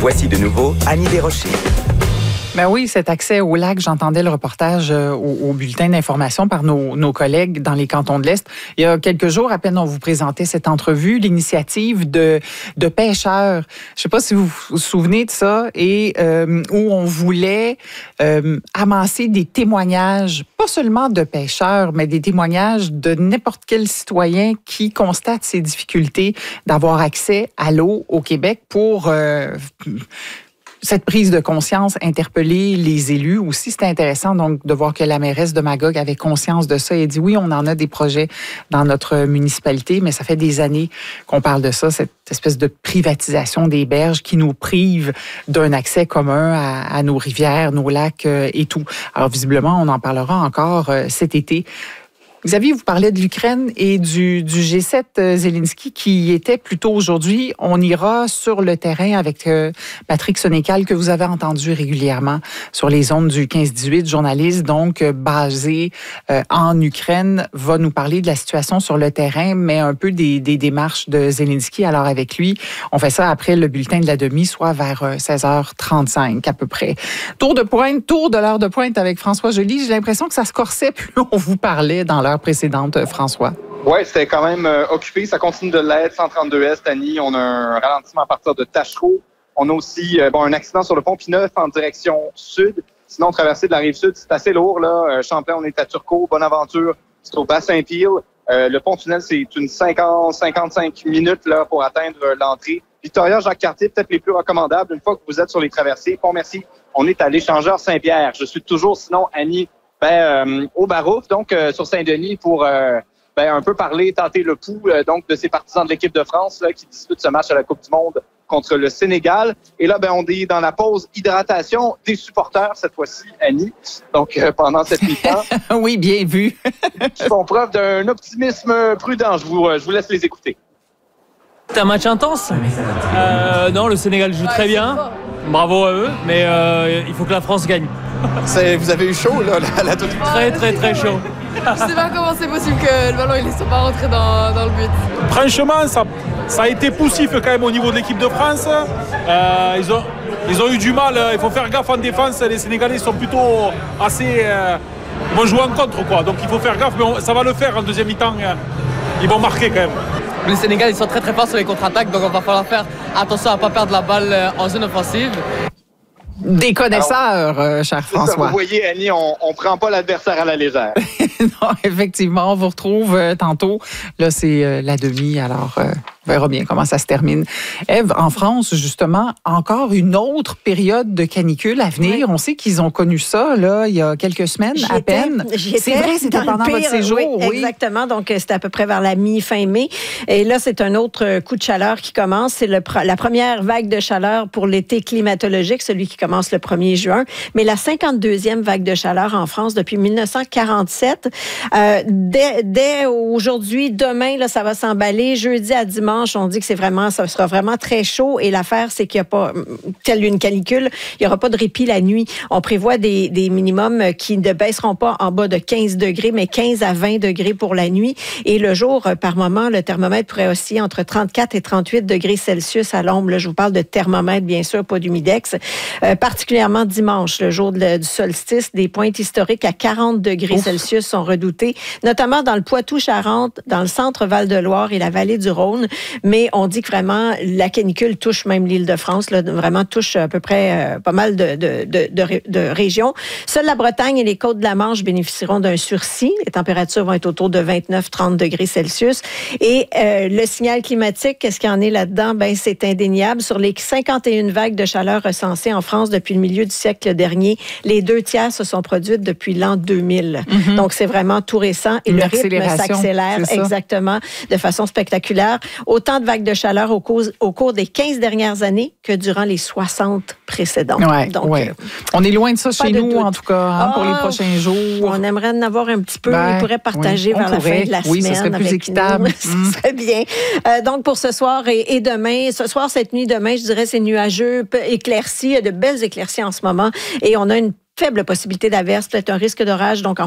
Voici de nouveau Annie Desrochers. Ben oui, cet accès au lac, j'entendais le reportage au bulletin d'information par nos collègues dans les cantons de l'Est. Il y a quelques jours, à peine on vous présentait cette entrevue, l'initiative de pêcheurs. Je ne sais pas si vous vous souvenez de ça, et où on voulait amasser des témoignages, pas seulement de pêcheurs, mais des témoignages de n'importe quel citoyen qui constate ces difficultés d'avoir accès à l'eau au Québec pour cette prise de conscience, interpeller les élus aussi. C'était intéressant donc de voir que la mairesse de Magog avait conscience de ça et dit oui, on en a des projets dans notre municipalité, mais ça fait des années qu'on parle de ça, cette espèce de privatisation des berges qui nous prive d'un accès commun à nos rivières, nos lacs et tout. Alors visiblement, on en parlera encore cet été. Xavier, vous parlez de l'Ukraine et du G7 Zelensky qui était plus tôt aujourd'hui. On ira sur le terrain avec Patrick Sénécal, que vous avez entendu régulièrement sur les ondes du 15-18, journaliste donc basé en Ukraine, va nous parler de la situation sur le terrain, mais un peu des démarches de Zelensky. Alors avec lui, on fait ça après le bulletin de la demi, soit vers 16h35 à peu près. Tour de l'heure de pointe avec François Joly. J'ai l'impression que ça se corsait plus on vous parlait dans l'heure précédente, François. Oui, c'était quand même occupé. Ça continue de l'être. 132 Est, Annie. On a un ralentissement à partir de Tachereau. On a aussi un accident sur le pont Pie-Neuf en direction sud. Sinon, traversée de la rive sud, c'est assez lourd, là. Champlain, on est à Turcot. Bonaventure, c'est au Bas-Saint-Pile. Le pont-tunnel, c'est une 55 minutes là, pour atteindre l'entrée. Victoria, Jacques-Cartier, peut-être les plus recommandables. Une fois que vous êtes sur les traversées, Pont-Merci, on est à l'échangeur Saint-Pierre. Je suis toujours, sinon, Annie, au Barouf, donc sur Saint-Denis, pour un peu parler, tenter le pouls donc de ces partisans de l'équipe de France là, qui disputent ce match à la Coupe du Monde contre le Sénégal. Et là, on est dans la pause hydratation des supporters cette fois-ci, Annie. Donc pendant cette mi-temps. Oui, bien vu. Ils font preuve d'un optimisme prudent. Je vous laisse les écouter. C'est un match intense. Non, le Sénégal joue très bien. Bravo à eux, mais il faut que la France gagne. Vous avez eu chaud, là, la toute. Très, très, très chaud. Je sais pas comment c'est possible que le ballon il ne soit pas rentré dans le but. Franchement, ça a été poussif quand même au niveau de l'équipe de France. Ils ont eu du mal. Il faut faire gaffe en défense. Les Sénégalais sont plutôt assez... Ils vont jouer en contre, quoi. Donc il faut faire gaffe, mais ça va le faire en deuxième mi-temps. Ils vont marquer quand même. Les Sénégalais ils sont très très forts sur les contre-attaques, donc on va falloir faire attention à ne pas perdre la balle en zone offensive. Des connaisseurs, cher François. Ça, vous voyez, Annie, on prend pas l'adversaire à la légère. Non, effectivement, on vous retrouve tantôt. Là, c'est la demi, alors on verra bien comment ça se termine. Ève, en France, justement, encore une autre période de canicule à venir. Oui. On sait qu'ils ont connu ça, là, il y a quelques semaines à peine. C'est vrai, c'était pendant votre séjour. Oui, exactement. Donc, c'était à peu près vers la mi-fin mai. Et là, c'est un autre coup de chaleur qui commence. C'est la première vague de chaleur pour l'été climatologique, celui qui commence le 1er juin. Mais la 52e vague de chaleur en France depuis 1947. Dès aujourd'hui, demain, là, ça va s'emballer. Jeudi à dimanche, on dit que ça sera vraiment très chaud. Et l'affaire, c'est qu'il n'y a pas, telle une canicule, il n'y aura pas de répit la nuit. On prévoit des minimums qui ne baisseront pas en bas de 15 degrés, mais 15 à 20 degrés pour la nuit. Et le jour, par moment, le thermomètre pourrait osciller entre 34 et 38 degrés Celsius à l'ombre. Là, je vous parle de thermomètre, bien sûr, pas d'humidex. Particulièrement dimanche, le jour du solstice, des pointes historiques à 40 degrés Celsius sont redoutées, notamment dans le Poitou-Charentes, dans le centre Val-de-Loire et la vallée du Rhône. Mais on dit que vraiment, la canicule touche même l'Île-de-France, là, vraiment touche à peu près pas mal de régions. Seule la Bretagne et les côtes de la Manche bénéficieront d'un sursis. Les températures vont être autour de 29-30 degrés Celsius. Et le signal climatique, qu'est-ce qu'il y en est là-dedans? C'est indéniable. Sur les 51 vagues de chaleur recensées en France depuis le milieu du siècle dernier, les 2/3 se sont produites depuis l'an 2000. Mm-hmm. Donc, c'est vraiment tout récent. Et le rythme s'accélère exactement de façon spectaculaire. Autant de vagues de chaleur au cours des 15 dernières années que durant les 60 précédentes. Ouais, donc, on est loin de ça chez nous, en tout cas, pour les prochains jours. On aimerait en avoir un petit peu. On pourrait partager vers la fin de la semaine. Oui, ce serait plus équitable. Ce serait bien. Donc, pour ce soir et demain, ce soir, cette nuit, demain, je dirais, c'est nuageux, éclairci. Il y a de belles éclaircies en ce moment. Et on a une faible possibilité d'averse, peut-être un risque d'orage. Donc, en